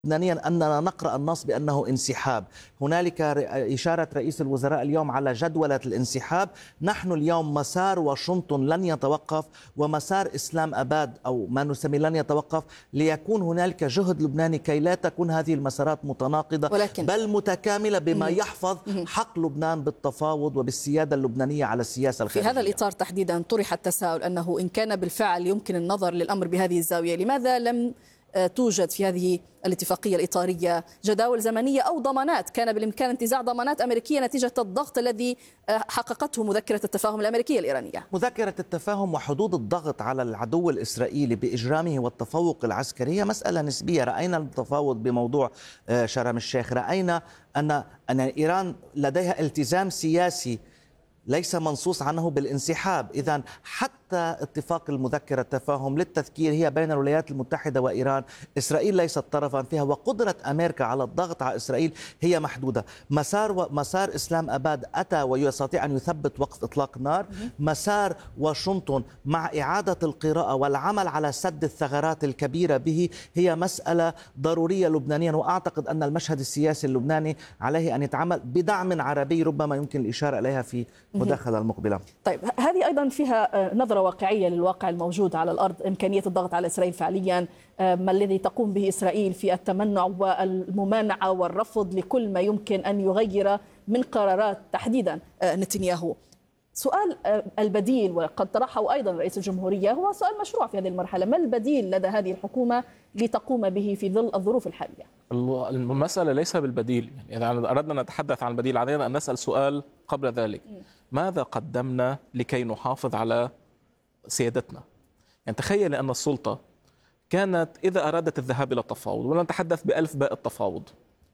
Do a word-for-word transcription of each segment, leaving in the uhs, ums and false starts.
لبنانيا أننا نقرأ النص بأنه انسحاب. هنالك إشارة رئيس الوزراء اليوم على جدولة الانسحاب. نحن اليوم مسار واشنطن لن يتوقف، ومسار إسلام أباد أو ما نسمي لن يتوقف، ليكون هنالك جهد لبناني كي لا تكون هذه المسارات متناقضة ولكن بل متكاملة بما يحفظ حق لبنان بالتفاوض وبالسيادة اللبنانية على السياسة الخارجية. في هذا الإطار تحديدا طرح التساؤل أنه إن كان بالفعل يمكن النظر للأمر بهذه الزاوية، لماذا لم توجد في هذه الاتفاقية الإطارية جداول زمنية أو ضمانات؟ كان بالإمكان انتزاع ضمانات أمريكية نتيجة الضغط الذي حققته مذكرة التفاهم الأمريكية الإيرانية. مذكرة التفاهم وحدود الضغط على العدو الإسرائيلي بإجرامه والتفوق العسكري هي مسألة نسبية. رأينا التفاوض بموضوع شرم الشيخ، رأينا أن أن إيران لديها التزام سياسي ليس منصوص عنه بالانسحاب. إذن حتى اتفاق المذكرة التفاهم للتذكير هي بين الولايات المتحدة وإيران. إسرائيل ليست طرفا فيها، وقدرة أمريكا على الضغط على إسرائيل هي محدودة. مسار و... مسار إسلام أباد أتى ويستطيع أن يثبت وقف إطلاق النار. مسار واشنطن مع إعادة القراءة والعمل على سد الثغرات الكبيرة به هي مسألة ضرورية لبنانيا، وأعتقد أن المشهد السياسي اللبناني عليه أن يتعامل بدعم عربي ربما يمكن الإشارة إليها في مداخلة المقبلة. طيب هذه أيضا فيها نظرة واقعية للواقع الموجود على الأرض، إمكانية الضغط على إسرائيل فعليا، ما الذي تقوم به إسرائيل في التمنع والممانعة والرفض لكل ما يمكن أن يغير من قرارات تحديدا نتنياهو. سؤال البديل، وقد طرحه أيضا رئيس الجمهورية، هو سؤال مشروع في هذه المرحلة. ما البديل لدى هذه الحكومة لتقوم به في ظل الظروف الحالية؟ المسألة ليس بالبديل، يعني إذا أردنا نتحدث عن البديل علينا أن نسأل سؤال قبل ذلك: ماذا قدمنا لكي نحافظ على سيادتنا؟ يعني تخيل أن السلطة كانت إذا أرادت الذهاب إلى التفاوض، ونتحدث بألف باء التفاوض،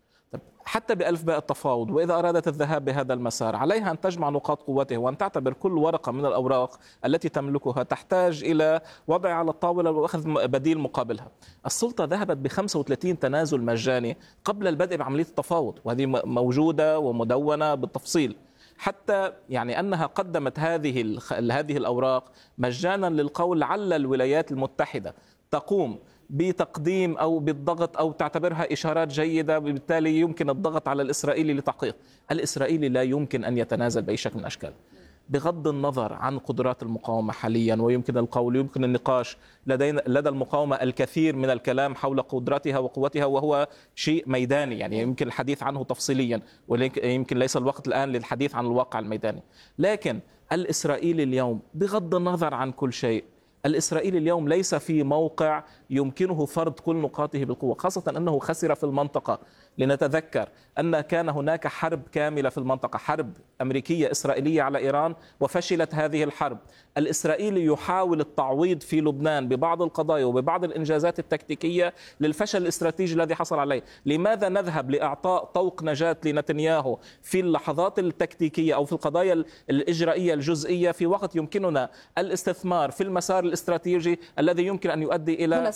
حتى بألف باء التفاوض، وإذا أرادت الذهاب بهذا المسار عليها أن تجمع نقاط قوته وأن تعتبر كل ورقة من الأوراق التي تملكها تحتاج إلى وضع على الطاولة وأخذ بديل مقابلها. السلطة ذهبت ب خمسة وثلاثين تنازل مجاني قبل البدء بعملية التفاوض، وهذه موجودة ومدونة بالتفصيل، حتى يعني أنها قدمت هذه هذه الأوراق مجانا للقول لعل الولايات المتحدة تقوم بتقديم أو بالضغط أو تعتبرها إشارات جيدة، بالتالي يمكن الضغط على الإسرائيلي لتحقيق. الإسرائيلي لا يمكن أن يتنازل بأي شكل من الأشكال، بغض النظر عن قدرات المقاومة حاليا، ويمكن القول يمكن النقاش لدينا لدى المقاومة الكثير من الكلام حول قدرتها وقوتها، وهو شيء ميداني يعني يمكن الحديث عنه تفصيليا، ويمكن ليس الوقت الآن للحديث عن الواقع الميداني. لكن الإسرائيلي اليوم بغض النظر عن كل شيء، الإسرائيلي اليوم ليس في موقع يمكنه فرض كل نقاطه بالقوة، خاصة أنه خسر في المنطقة. لنتذكر أن كان هناك حرب كاملة في المنطقة، حرب أمريكية إسرائيلية على إيران، وفشلت هذه الحرب. الإسرائيلي يحاول التعويض في لبنان ببعض القضايا وببعض الإنجازات التكتيكية للفشل الاستراتيجي الذي حصل عليه. لماذا نذهب لإعطاء طوق نجاة لنتنياهو في اللحظات التكتيكية أو في القضايا الإجرائية الجزئية في وقت يمكننا الاستثمار في المسار الاستراتيجي الذي يمكن أن يؤدي إلى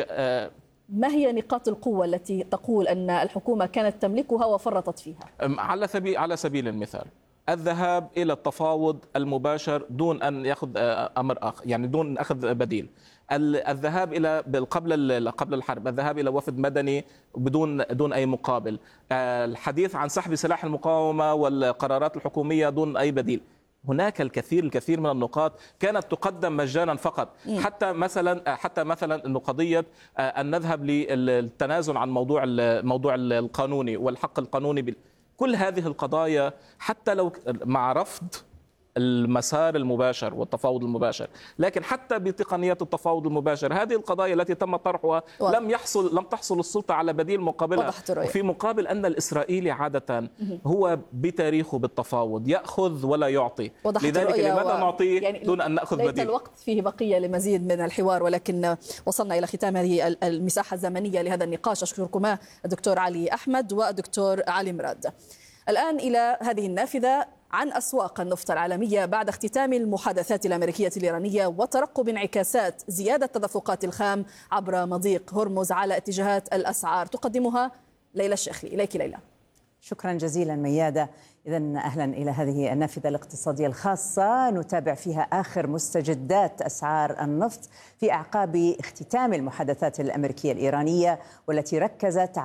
آه ما هي نقاط القوة التي تقول أن الحكومة كانت تملكها وفرطت فيها؟ على سبيل على سبيل المثال الذهاب إلى التفاوض المباشر دون أن يأخذ أمر آخر، يعني دون أخذ بديل. الذهاب إلى قبل قبل الحرب، الذهاب إلى وفد مدني بدون دون أي مقابل. الحديث عن سحب سلاح المقاومة والقرارات الحكومية دون أي بديل. هناك الكثير الكثير من النقاط كانت تقدم مجانا فقط، حتى مثلا حتى مثلا انه قضيه ان نذهب للتنازل عن موضوع الموضوع القانوني والحق القانوني، كل هذه القضايا حتى لو مع رفض المسار المباشر والتفاوض المباشر، لكن حتى بتقنيات التفاوض المباشر هذه القضايا التي تم طرحها واضح. لم يحصل لم تحصل السلطة على بديل مقابلها. في مقابل أن الإسرائيلي عادة هو بتاريخه بالتفاوض يأخذ ولا يعطي، لذلك لماذا و... نعطيه يعني دون أن نأخذ بديل؟ الوقت فيه بقية لمزيد من الحوار، ولكن وصلنا إلى ختام هذه المساحة الزمنية لهذا النقاش. أشكركما الدكتور علي أحمد والدكتور علي مراد. الآن إلى هذه النافذة عن أسواق النفط العالمية بعد اختتام المحادثات الأمريكية الإيرانية وترقب انعكاسات زيادة تدفقات الخام عبر مضيق هرمز على اتجاهات الأسعار. تقدمها ليلى الشيخلي. إليك ليلى. شكرا جزيلا ميادة. إذن أهلا إلى هذه النافذة الاقتصادية الخاصة نتابع فيها آخر مستجدات أسعار النفط في أعقاب اختتام المحادثات الأمريكية الإيرانية، والتي ركزت